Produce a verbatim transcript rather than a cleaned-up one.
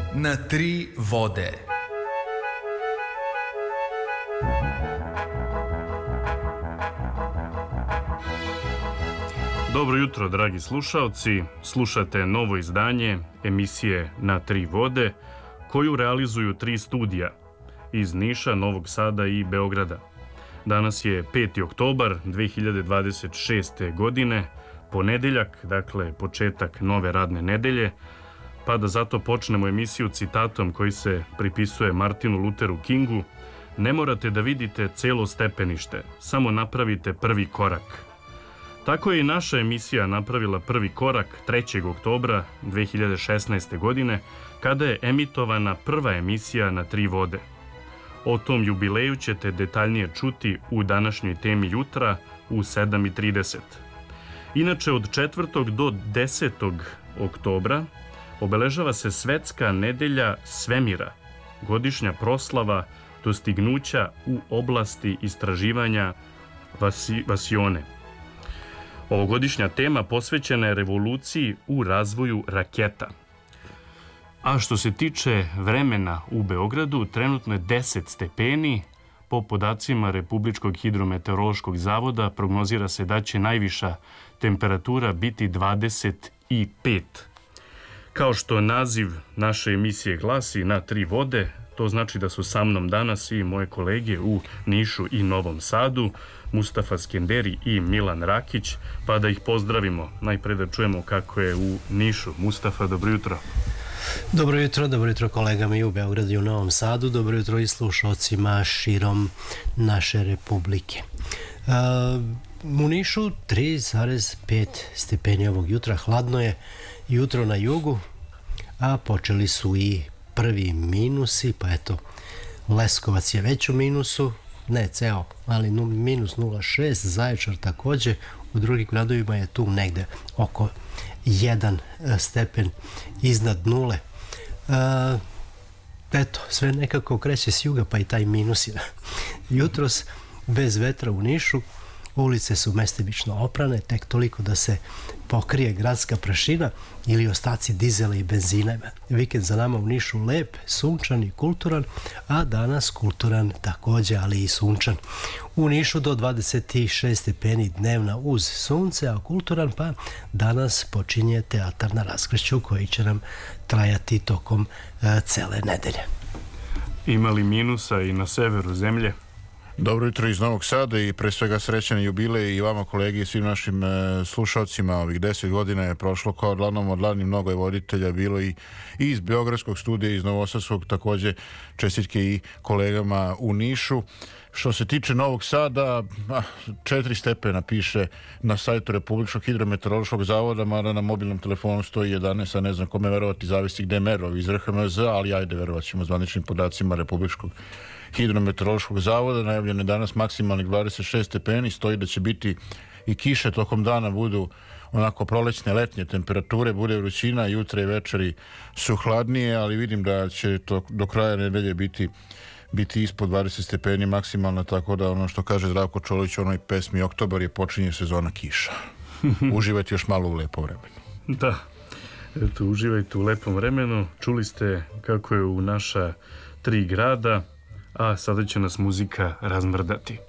na tri vode. Dobro jutro, dragi slušaoci. Slušate novo izdanje emisije Na tri vode, koju realizuju tri studija iz Niša, Novog Sada i Beograda. Danas je peti oktobar dve hiljade dvadeset šeste. godine, ponedeljak, dakle početak nove radne nedelje, pa da zato počnemo emisiju citatom koji se pripisuje Martinu Luteru Kingu: ne morate da vidite celo stepenište, samo napravite prvi korak. Tako je i naša emisija napravila prvi korak trećeg oktobra dve hiljade šesnaeste. godine, kada je emitovana prva emisija Na tri vode. O tom jubileju ćete detaljnije čuti u današnjoj temi jutra u sedam i trideset. Inače, od četvrtog do desetog oktobra obeležava se Svetska nedelja svemira, godišnja proslava dostignuća u oblasti istraživanja vasi, vasione. Ovogodišnja tema posvećena je revoluciji u razvoju raketa. A što se tiče vremena u Beogradu, trenutno je deset stepeni. Po podacima Republičkog hidrometeorološkog zavoda prognozira se da će najviša temperatura biti dvadeset pet. Kao što naziv naše emisije glasi Na tri vode, to znači da su sa mnom danas i moje kolege u Nišu i Novom Sadu, Mustafa Skenderi i Milan Rakić, pa da ih pozdravimo. Najpre da čujemo kako je u Nišu. Mustafa, dobro jutro. Dobro jutro, dobro jutro kolegama i u Beogradu i u Novom Sadu, dobro jutro i slušalcima širom naše republike. Uh, u Nišu tri zarez pet stepeni ovog jutra, hladno je jutro na jugu, a počeli su i prvi minusi, pa eto, Leskovac je već u minusu, ne ceo, ali minus nula zarez šest, Zaječar takođe, u drugim gradovima je tu negde oko jedan stepen iznad nule. E, eto, sve nekako kreće s juga, pa i taj minus je. Jutros bez vetra u Nišu, ulice su mestimično oprane, tek toliko da se pokrije gradska prašina ili ostaci dizela i benzina. Vikend za nama u Nišu lep, sunčan i kulturan, a danas kulturan takođe, ali i sunčan. U Nišu do dvadeset šest stepeni dnevna uz sunce, a kulturan pa danas počinje teatar na Raskršću koji će nam trajati tokom e, cele nedelje. Ima li minusa i na severu zemlje? Dobro jutro iz Novog Sada i pre svega srećan jubilej i vama kolegi i svim našim e, slušalcima. Ovih deset godina je prošlo kao glavnom od glavnim, mnogo je voditelja bilo i, i iz Beogradskog studija, iz Novosadskog, takođe čestitke i kolegama u Nišu. Što se tiče Novog Sada, četiri stepena piše na sajtu Republičkog hidrometeorološkog zavoda, mada na mobilnom telefonu stoji jedanaest, a ne znam kome verovati, zavisi gde merov iz R H M Z, ali ajde, verovat ćemo zvaničnim podacima Republičkog hidrometeorološkog zavoda. Najavljeno je danas maksimalnih dvadeset šest stepeni, stoji da će biti i kiše tokom dana, budu onako prolećne letnje temperature, bude vrućina, jutra i večeri su hladnije, ali vidim da će to do kraja nedelje biti biti ispod dvadeset stepeni maksimalno, tako da ono što kaže Zdravko Čolić u onoj pesmi Oktobar je počinje sezona kiša. Uživajte još malo u lepom vremenu. Da, eto, uživajte u lepom vremenu. Čuli ste kako je u naša tri grada, a sada će nas muzika razmrdati.